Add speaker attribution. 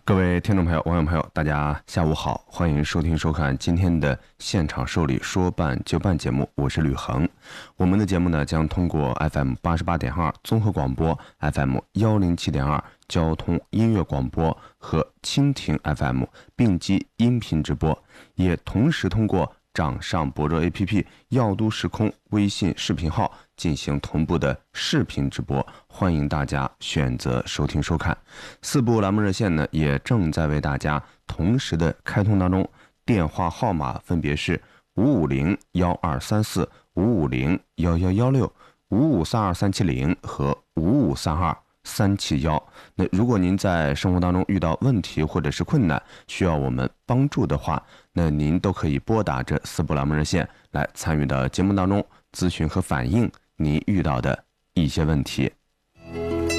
Speaker 1: 各位听众朋友、网友朋友，大家下午好，欢迎收听收看今天的现场受理说办就办节目，我是吕恒。我们的节目呢将通过 FM 88.2综合广播、FM 107.2交通音乐广播和蜻蜓 FM 并机音频直播，也同时通过掌上博热 APP、耀都时空微信视频号进行同步的视频直播，欢迎大家选择收听收看。4部栏目热线呢也正在为大家同时的开通当中，电话号码分别是550-1234、550-1116、5532370和5532371。那如果您在生活当中遇到问题或者是困难，需要我们帮助的话，那您都可以拨打这4部栏目热线来参与到节目当中，咨询和反映您遇到的一些问题。